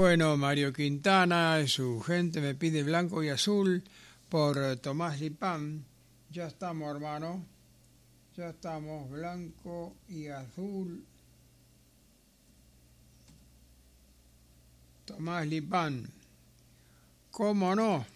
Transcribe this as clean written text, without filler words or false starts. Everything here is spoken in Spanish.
Bueno, Mario Quintana y su gente me pide blanco y azul por Tomás Lipán. Ya estamos, hermano. Ya estamos, blanco y azul. Tomás Lipán. ¿Cómo no?